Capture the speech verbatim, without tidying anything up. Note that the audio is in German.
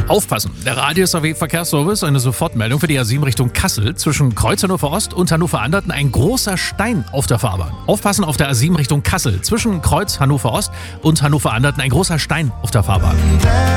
Aufpassen! Der Radio S A W Verkehrsservice, eine Sofortmeldung für die A sieben Richtung Kassel. Zwischen Kreuz Hannover Ost und Hannover Anderten ein großer Stein auf der Fahrbahn. Aufpassen auf der A sieben Richtung Kassel. Zwischen Kreuz Hannover Ost und Hannover Anderten ein großer Stein auf der Fahrbahn.